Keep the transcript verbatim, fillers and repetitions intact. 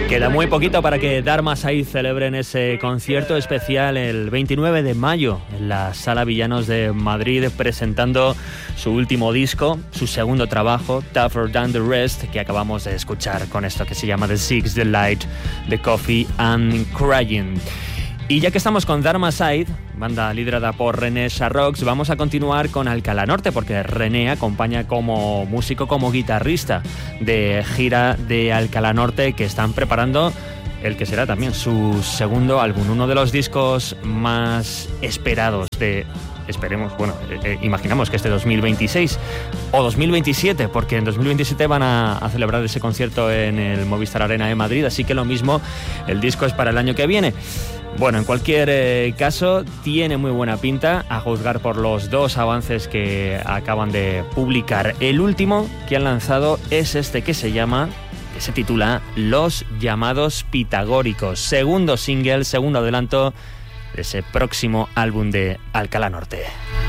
Queda muy poquito para que Dharma Side celebren ese concierto especial el veintinueve de mayo en la Sala Villanos de Madrid, presentando su último disco, su segundo trabajo, Tougher Than The Rest, que acabamos de escuchar con esto que se llama The Six, The Light, The Coffee and Crying. Y ya que estamos con Dharma Side, banda liderada por René Charroux, vamos a continuar con Alcalá Norte, porque René acompaña como músico, como guitarrista de gira de Alcalá Norte, que están preparando el que será también su segundo álbum, uno de los discos más esperados de... Esperemos, bueno, eh, imaginamos que este dos mil veintiséis o dos mil veintisiete, porque en dos mil veintisiete van a, a celebrar ese concierto en el Movistar Arena de Madrid, así que lo mismo, el disco es para el año que viene. Bueno, en cualquier eh, caso, tiene muy buena pinta, a juzgar por los dos avances que acaban de publicar. El último que han lanzado es este que se llama, que se titula Los Llamados Pitagóricos, segundo single, segundo adelanto de ese próximo álbum de Alcalá Norte.